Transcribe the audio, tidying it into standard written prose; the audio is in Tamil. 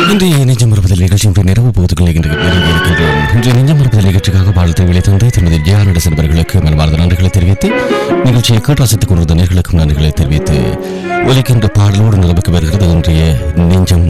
இன்றைய நெஞ்சம் மறுபதில் நிகழ்ச்சியின் நிறைவு பகுதிகளை இருக்கின்றோம். இன்றைய நெஞ்சம் மறுபதில் நிகழ்ச்சிக்காக வாழ்த்து விளைத்தந்து தனது ஜியானட சிறுவர்களுக்கு மனமார்ந்த நன்றிகளை தெரிவித்து நிகழ்ச்சியை கேட்டு ரசித்துக் கொண்டிருந்த நேர்களுக்கும் நன்றிகளை தெரிவித்து ஒலிக்கின்ற பாடலோடு நிரம்பிக்கு வருகிறது இன்றைய நெஞ்சம்